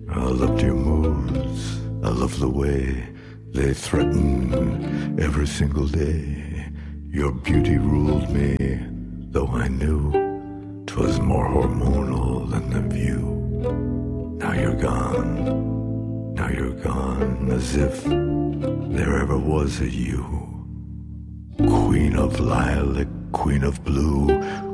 I loved your moves, I loved the way they threaten every single day. Your beauty ruled me, though I knew 'twas more hormonal than the view. Now you're gone, now you're gone, as if there ever was a you. Queen of lilac, queen of blue,